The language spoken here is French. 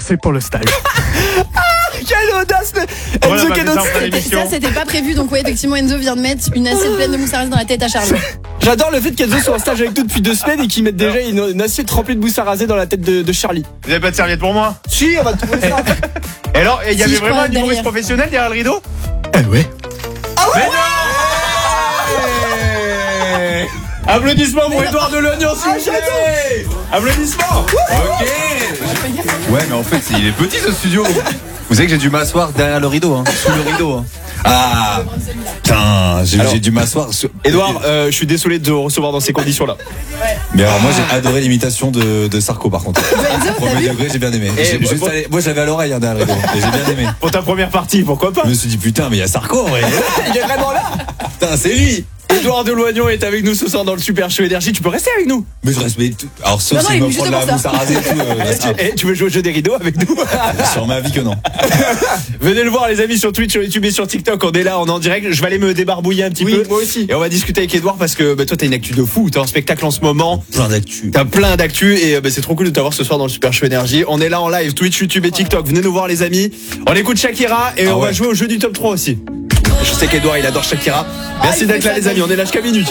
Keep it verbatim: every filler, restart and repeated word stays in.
c'est pour le stage. Quelle audace. Voilà, Enzo bah, Canon. c'est ça, on fait l'émission. Ça, c'était pas prévu, donc ouais, effectivement, Enzo vient de mettre une assiette pleine de mousse à raser dans la tête à Charlie. J'adore le fait qu'Enzo soit en stage avec nous depuis deux semaines et qu'il mette déjà une, une assiette remplie de mousse à raser dans la tête de, de Charlie. Vous avez pas de serviette pour moi? Si, on va trouver ça. Et alors, il y Si, avait je vraiment crois, un humoriste derrière. professionnel derrière le rideau? Eh ouais. Mais non! Applaudissements pour Edouard de Lognon, s'il vous plaît. Applaudissements. Ok. Ouais, mais en fait, il est petit ce studio. Vous savez que j'ai dû m'asseoir derrière le rideau, hein, sous le rideau. Hein. Ah, putain, j'ai, Alors, j'ai dû m'asseoir. Sur... Edouard, euh, je suis désolé de te recevoir dans ces conditions-là. Mais alors moi j'ai adoré l'imitation de, de Sarko par contre. Enzo, Premier t'as vu degré, j'ai bien aimé. Et J'ai- moi- juste allé- moi j'avais à l'oreille hein, derrière le rideau. Et j'ai bien aimé. Pour ta première partie, pourquoi pas? Je me suis dit putain, mais il y a Sarko en vrai. Il est vraiment là. Putain, c'est lui. Edouard Deloignon est avec nous ce soir dans le Super Show Énergie. Tu peux rester avec nous. Mais je respecte. Alors sauf Non, non, s'il il me est prend de juste la pour mousse ça. à raser et tout. euh, Eh, tu, eh, tu veux jouer au jeu des rideaux avec nous? ah, sur ma vie que non. Venez le voir les amis sur Twitch, sur YouTube et sur TikTok. On est là, on est en direct. Je vais aller me débarbouiller un petit Oui, peu. moi aussi. Et on va discuter avec Edouard parce que bah, toi t'as une actu de fou. T'as un spectacle en ce moment. Plein d'actu. T'as plein d'actu et euh, bah, c'est trop cool de t'avoir ce soir dans le Super Show Énergie. On est là en live, Twitch, YouTube et TikTok. Venez nous voir les amis. On écoute Shakira et Ah on ouais. va jouer au jeu du top trois aussi. Je sais qu'Edouard il adore Shakira. Merci il d'être fait là ça les amis, on est là jusqu'à minute.